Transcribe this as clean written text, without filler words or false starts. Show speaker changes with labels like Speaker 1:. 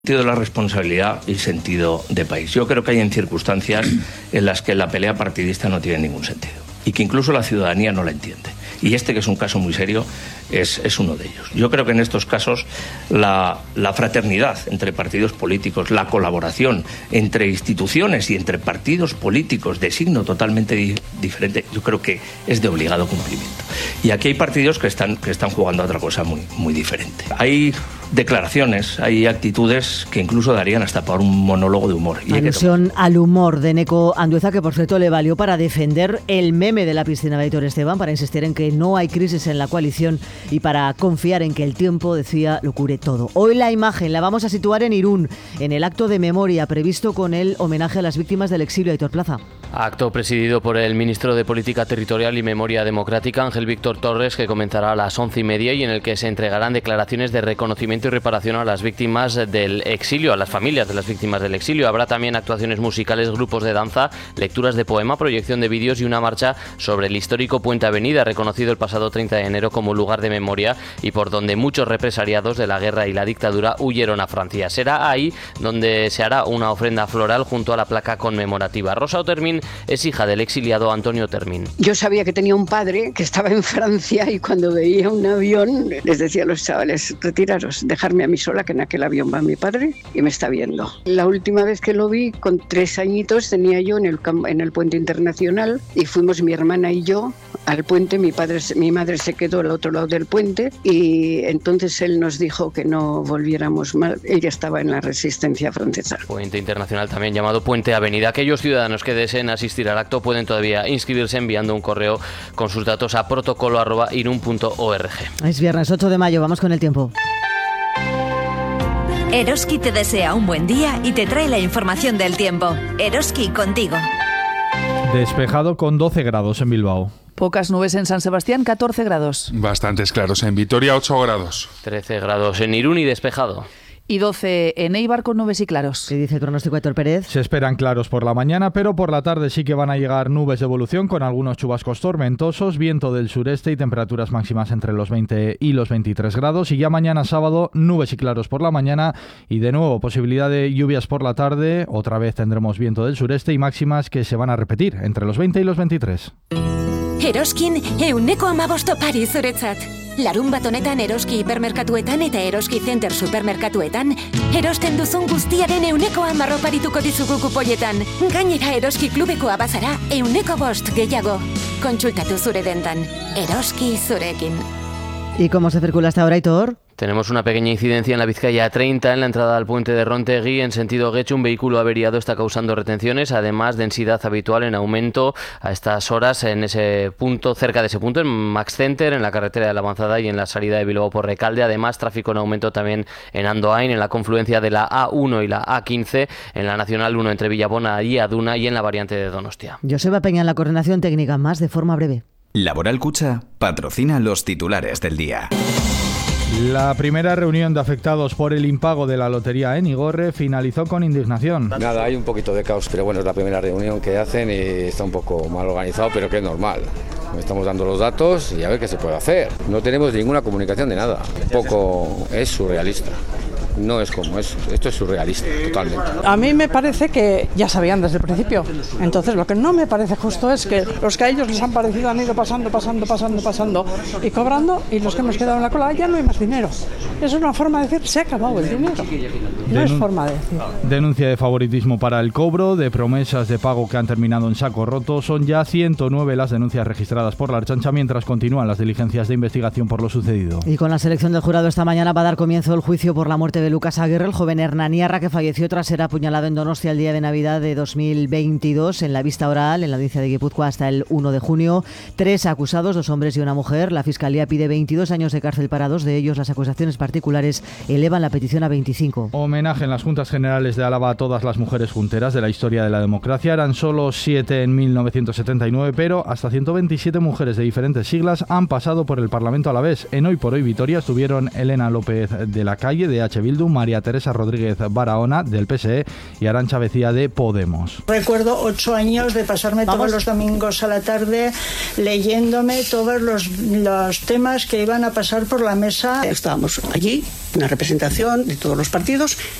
Speaker 1: Sentido de la responsabilidad y sentido de país. Yo creo que hay circunstancias en las que la pelea partidista no tiene ningún sentido y que incluso la ciudadanía no la entiende. Y que es un caso muy serio, es uno de ellos. Yo creo que en estos casos la fraternidad entre partidos políticos, la colaboración entre instituciones y entre partidos políticos de signo totalmente diferente, yo creo que es de obligado cumplimiento. Y aquí hay partidos que están jugando a otra cosa muy diferente. Hay declaraciones, hay actitudes que incluso darían hasta para un monólogo de humor.
Speaker 2: Alusión al humor de Eneko Andueza, que por cierto le valió para defender el meme de la piscina de Aitor Esteban, para insistir en que no hay crisis en la coalición y para confiar en que el tiempo, decía, lo cure todo. Hoy la imagen la vamos a situar en Irún, en el acto de memoria previsto con el homenaje a las víctimas del exilio. Aitor Plaza.
Speaker 3: Acto presidido por el ministro de Política Territorial y Memoria Democrática, Ángel Víctor Torres, que comenzará a las 11:30 y en el que se entregarán declaraciones de reconocimiento y reparación a las víctimas del exilio, a las familias de las víctimas del exilio. Habrá también actuaciones musicales, grupos de danza, lecturas de poema, proyección de vídeos y una marcha sobre el histórico Puente Avenida, reconocido el pasado 30 de enero como lugar de memoria y por donde muchos represaliados de la guerra y la dictadura huyeron a Francia. Será ahí donde se hará una ofrenda floral junto a la placa conmemorativa. Rosa Otermin es hija del exiliado Antonio Otermin.
Speaker 4: Yo sabía que tenía un padre que estaba en Francia y cuando veía un avión les decía a los chavales: retiraros, dejarme a mí sola, que en aquel avión va mi padre y me está viendo. La última vez que lo vi, con 3 añitos, tenía yo en el puente internacional y fuimos mi hermana y yo al puente. Mi madre se quedó al otro lado del puente y entonces él nos dijo que no volviéramos mal. Ella estaba en la resistencia francesa.
Speaker 3: Puente internacional, también llamado Puente Avenida. Aquellos ciudadanos que deseen asistir al acto pueden todavía inscribirse enviando un correo con sus datos a protocolo@irun.org.
Speaker 2: Es viernes 8 de mayo, vamos con el tiempo.
Speaker 5: Eroski te desea un buen día y te trae la información del tiempo. Eroski, contigo.
Speaker 6: Despejado con 12 grados en Bilbao.
Speaker 7: Pocas nubes en San Sebastián, 14 grados.
Speaker 8: Bastantes claros en Vitoria, 8 grados.
Speaker 3: 13 grados en Irún y despejado.
Speaker 7: Y 12 en Eibar con nubes y claros.
Speaker 2: ¿Qué dice el pronóstico Aitor Pérez?
Speaker 6: Se esperan claros por la mañana, pero por la tarde sí que van a llegar nubes de evolución con algunos chubascos tormentosos, viento del sureste y temperaturas máximas entre los 20 y los 23 grados. Y ya mañana sábado, nubes y claros por la mañana y de nuevo posibilidad de lluvias por la tarde. Otra vez tendremos viento del sureste y máximas que se van a repetir entre los 20 y los 23.
Speaker 9: Eroskin, 15 opari zuretzat. Larunbat honetan Eroski hipermerkatuetan eta Eroski Center supermerkatuetan erosten duzun guztiaren 15 oparituko dizugu kupoietan. Gainera Eroski klubekoa bazara 15 gehiago. Kontsultatu zure dendan. Eroski zurekin.
Speaker 2: ¿Y cómo se circula hasta ahora, Aitor?
Speaker 3: Tenemos una pequeña incidencia en la Vizcaya 30 en la entrada al puente de Rontegui en sentido Getxo. Un vehículo averiado está causando retenciones, además densidad habitual en aumento a estas horas en ese punto, cerca de ese punto, en Max Center, en la carretera de la Avanzada y en la salida de Bilbao por Recalde. Además, tráfico en aumento también en Andoain, en la confluencia de la A1 y la A15, en la Nacional 1 entre Villabona y Aduna y en la variante de Donostia.
Speaker 2: Joseba Peña en la coordinación técnica, más de forma breve.
Speaker 10: Laboral Cucha patrocina los titulares del día.
Speaker 6: La primera reunión de afectados por el impago de la lotería en Igorre finalizó con indignación.
Speaker 11: Nada, hay un poquito de caos, pero bueno, es la primera reunión que hacen y está un poco mal organizado, pero que es normal. Estamos dando los datos y a ver qué se puede hacer. No tenemos ninguna comunicación de nada. Un poco es surrealista. No es como eso, esto es surrealista, totalmente.
Speaker 12: A mí me parece que ya sabían desde el principio. Entonces lo que no me parece justo es que los que a ellos les han parecido han ido pasando y cobrando, y los que hemos quedado en la cola ya no hay más dinero. Es una forma de decir, se ha acabado el dinero. No es forma de decir.
Speaker 6: Denuncia de favoritismo para el cobro, de promesas de pago que han terminado en saco roto. Son ya 109 las denuncias registradas por la Ertzaintza mientras continúan las diligencias de investigación por lo sucedido.
Speaker 2: Y con la selección del jurado esta mañana va a dar comienzo el juicio por la muerte de Lucas Aguirre, el joven hernaniarra que falleció tras ser apuñalado en Donostia el día de Navidad de 2022. En la vista oral, en la audiencia de Guipúzcoa hasta el 1 de junio, 3 acusados, 2 hombres y una mujer. La Fiscalía pide 22 años de cárcel para 2 de ellos. Las acusaciones particulares elevan la petición a 25.
Speaker 6: Homenaje en las Juntas Generales de Álava a todas las mujeres junteras de la historia de la democracia. Eran solo 7 en 1979, pero hasta 127 mujeres de diferentes siglas han pasado por el Parlamento alavés. En Hoy por Hoy Vitoria estuvieron Elena López de la Calle, de H. Bildu, María Teresa Rodríguez Barahona, del PSE, y Arantxa Becía, de Podemos.
Speaker 13: Recuerdo 8 años de pasarme todos los domingos a la tarde leyéndome todos los temas que iban a pasar por la mesa.
Speaker 14: Estábamos allí, una representación de todos los partidos,